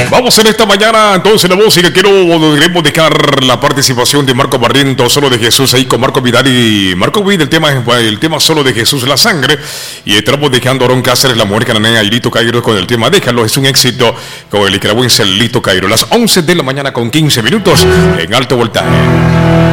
Vamos en esta mañana, entonces, la música. Queremos dejar la participación de Marco Barrientos, Solo de Jesús, ahí con Marco Vidal y Marco Vidal, el tema Solo de Jesús, La Sangre. Y estamos dejando a Aaron Cáceres, la mujer cananea, y Lito Cairo con el tema Déjalo. Es un éxito con el nicaragüense Lito Cairo. Las 11 de la mañana con 15 minutos en alto voltaje.